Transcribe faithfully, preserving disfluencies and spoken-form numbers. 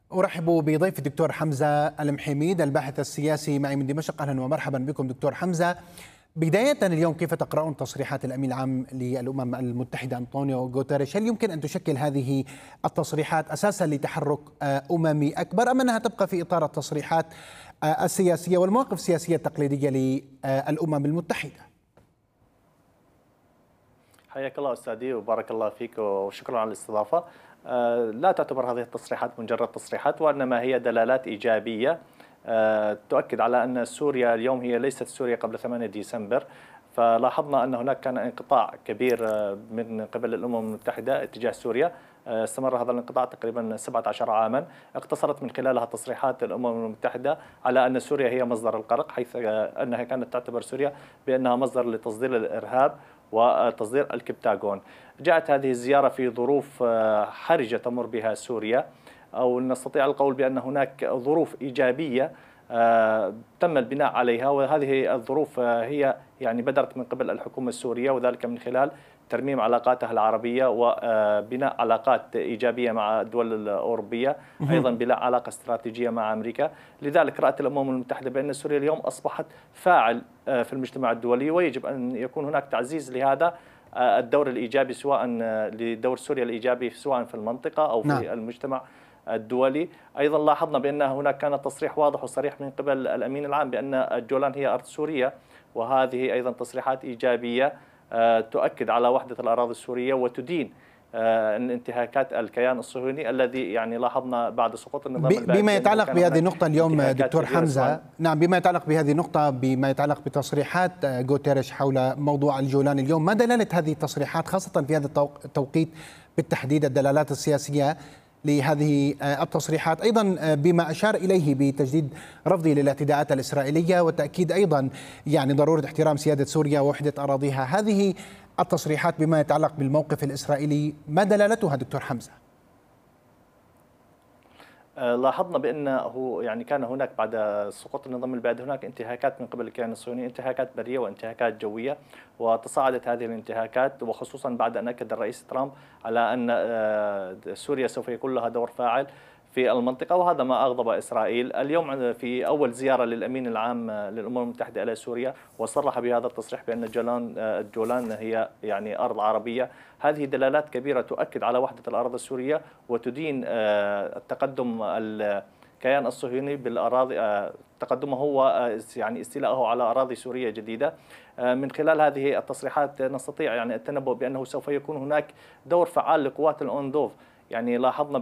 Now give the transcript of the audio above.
أرحب بضيف الدكتور حمزة المحيميد الباحث السياسي معي من دمشق. أهلا ومرحبا بكم دكتور حمزة. بداية اليوم، كيف تقرؤون تصريحات الأمين العام للأمم المتحدة أنطونيو غوتيريش؟ هل يمكن أن تشكل هذه التصريحات أساسا لتحرك أممي أكبر، أم أنها تبقى في إطار التصريحات السياسية والمواقف السياسية التقليدية للأمم المتحدة؟ حياك الله أستاذي وبارك الله فيك وشكرا على الاستضافة. لا تعتبر هذه التصريحات مجرد تصريحات، وإنما هي دلالات إيجابية تؤكد على أن سوريا اليوم هي ليست سوريا قبل ثمانية ديسمبر. فلاحظنا أن هناك كان انقطاع كبير من قبل الأمم المتحدة اتجاه سوريا، استمر هذا الانقطاع تقريبا سبعة عشر عاما، اقتصرت من خلالها تصريحات الأمم المتحدة على أن سوريا هي مصدر القلق، حيث أنها كانت تعتبر سوريا بأنها مصدر لتصدير الإرهاب وتصدير الكبتاغون. جاءت هذه الزيارة في ظروف حرجة تمر بها سوريا، أو نستطيع القول بأن هناك ظروف إيجابية تم البناء عليها، وهذه الظروف هي يعني بدرت من قبل الحكومة السورية، وذلك من خلال ترميم علاقاتها العربية وبناء علاقات إيجابية مع الدول الأوروبية، أيضا بناء علاقة استراتيجية مع أمريكا. لذلك رأت الأمم المتحدة بأن سوريا اليوم أصبحت فاعل في المجتمع الدولي، ويجب أن يكون هناك تعزيز لهذا الدور الإيجابي، سواء لدور سوريا الإيجابي سواء في المنطقة أو في نعم. المجتمع الدولي. أيضا لاحظنا بأن هناك كان تصريح واضح وصريح من قبل الأمين العام بأن الجولان هي أرض سورية، وهذه أيضا تصريحات إيجابية تؤكد على وحدة الأراضي السورية وتدين انتهاكات الكيان الصهيوني الذي يعني لاحظنا بعد سقوط النظام البائد. بما يتعلق بهذه النقطة اليوم دكتور حمزة، نعم بما يتعلق بهذه النقطة بما يتعلق بتصريحات غوتيريش حول موضوع الجولان اليوم، ما دلالة هذه التصريحات خاصة في هذا التوقيت بالتحديد، الدلالات السياسية لهذه التصريحات، أيضا بما أشار إليه بتجديد رفضه للاعتداءات الإسرائيلية وتأكيد أيضا يعني ضرورة احترام سيادة سوريا ووحدة أراضيها؟ هذه التصريحات بما يتعلق بالموقف الإسرائيلي ما دلالتها دكتور حمزة؟ لاحظنا بأنه يعني كان هناك بعد سقوط النظام البائد هناك انتهاكات من قبل الكيان الصهيوني، انتهاكات برية وانتهاكات جوية، وتصاعدت هذه الانتهاكات، وخصوصا بعد أن أكد الرئيس ترامب على أن سوريا سوف يكون لها دور فاعل في المنطقة، وهذا ما أغضب إسرائيل. اليوم في أول زيارة للأمين العام للأمم المتحدة إلى سوريا، وصرح بهذا التصريح بأن الجولان الجولان هي يعني أرض عربية. هذه دلالات كبيرة تؤكد على وحدة الأراضي السورية وتدين التقدم الكيان الصهيوني بالأراضي، تقدمه هو يعني استيلاءه على أراضي سورية جديدة. من خلال هذه التصريحات نستطيع يعني التنبؤ بأنه سوف يكون هناك دور فعال لقوات الأوندوف. يعني لاحظنا